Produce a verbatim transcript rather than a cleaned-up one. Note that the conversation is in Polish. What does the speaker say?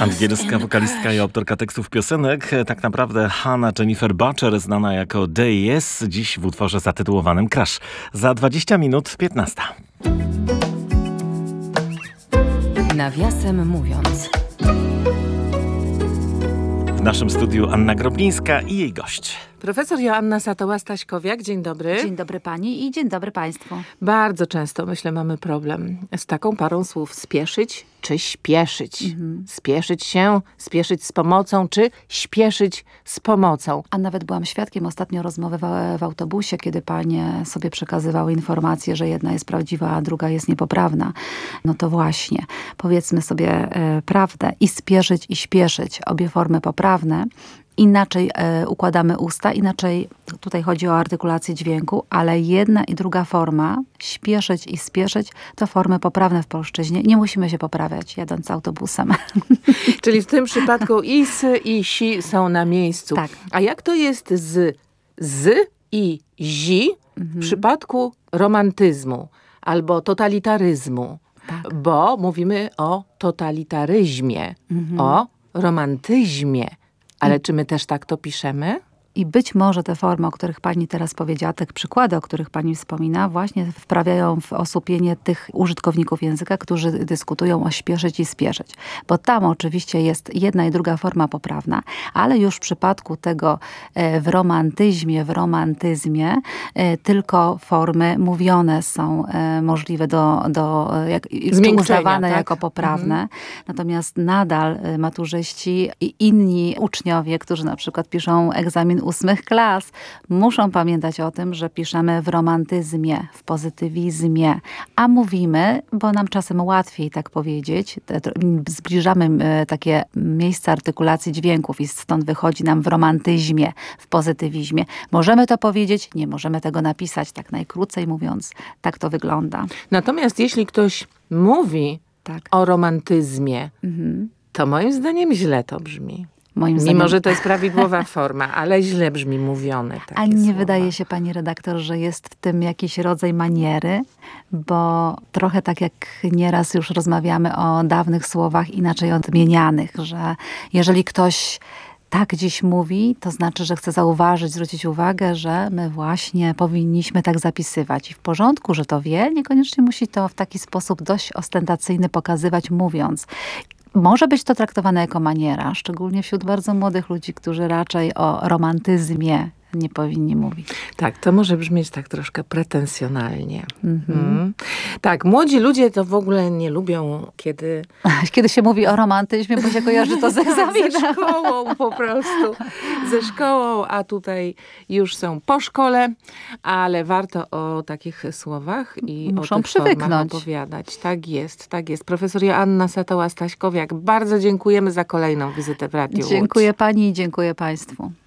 Angielska wokalistka i autorka tekstów piosenek, tak naprawdę Hannah Jennifer Butcher, znana jako D S, dziś w utworze zatytułowanym Crash. Za dwadzieścia minut piętnasta. Nawiasem mówiąc. W naszym studiu Anna Groblińska i jej gość. Profesor Joanna Satoła-Staśkowiak, dzień dobry. Dzień dobry pani i dzień dobry państwu. Bardzo często, myślę, mamy problem z taką parą słów. Spieszyć czy śpieszyć? Mhm. Spieszyć się, spieszyć z pomocą, czy śpieszyć z pomocą? A nawet byłam świadkiem ostatnio rozmowy w, w autobusie, kiedy panie sobie przekazywały informacje, że jedna jest prawdziwa, a druga jest niepoprawna. No to właśnie, powiedzmy sobie e, prawdę. I spieszyć, i śpieszyć. Obie formy poprawne. Inaczej e, układamy usta, inaczej tutaj chodzi o artykulację dźwięku, ale jedna i druga forma, śpieszyć i spieszyć, to formy poprawne w polszczyźnie. Nie musimy się poprawiać, jadąc autobusem. Czyli w tym przypadku i s, i si są na miejscu. Tak. A jak to jest z z i zi mhm. w przypadku romantyzmu albo totalitaryzmu? Tak. Bo mówimy o totalitaryzmie, mhm. o romantyzmie. Ale czy my też tak to piszemy? I być może te formy, o których pani teraz powiedziała, te przykłady, o których pani wspomina, właśnie wprawiają w osłupienie tych użytkowników języka, którzy dyskutują o śpieszyć i spieszyć. Bo tam oczywiście jest jedna i druga forma poprawna, ale już w przypadku tego w romantyzmie, w romantyzmie tylko formy mówione są możliwe do, do jak, uznawane tak? jako poprawne. Mhm. Natomiast nadal maturzyści i inni uczniowie, którzy na przykład piszą egzamin ósmych klas, muszą pamiętać o tym, że piszemy w romantyzmie, w pozytywizmie, a mówimy, bo nam czasem łatwiej tak powiedzieć, zbliżamy takie miejsca artykulacji dźwięków i stąd wychodzi nam w romantyzmie, w pozytywizmie. Możemy to powiedzieć, nie możemy tego napisać, tak najkrócej mówiąc, tak to wygląda. Natomiast jeśli ktoś mówi tak. o romantyzmie, mhm. to moim zdaniem źle to brzmi. Moim zdaniem... Mimo, że to jest prawidłowa forma, ale źle brzmi mówione takie A nie słowa. Wydaje się pani redaktor, że jest w tym jakiś rodzaj maniery? Bo trochę tak jak nieraz już rozmawiamy o dawnych słowach inaczej odmienianych, że jeżeli ktoś tak dziś mówi, to znaczy, że chce zauważyć, zwrócić uwagę, że my właśnie powinniśmy tak zapisywać. I w porządku, że to wie, niekoniecznie musi to w taki sposób dość ostentacyjny pokazywać, mówiąc. Może być to traktowane jako maniera, szczególnie wśród bardzo młodych ludzi, którzy raczej o romantyzmie nie powinni mówić. Tak, to może brzmieć tak troszkę pretensjonalnie. Mm-hmm. Mm. Tak, młodzi ludzie to w ogóle nie lubią, kiedy... Kiedy się mówi o romantyzmie, bo się kojarzy to z egzaminem. Ze szkołą po prostu. Ze szkołą, a tutaj już są po szkole, ale warto o takich słowach i Muszą o tych przywyknąć. formach opowiadać. Tak jest, tak jest. Profesor Joanna Satoła-Staśkowiak, bardzo dziękujemy za kolejną wizytę w Radiu Łódź. Dziękuję pani i dziękuję państwu.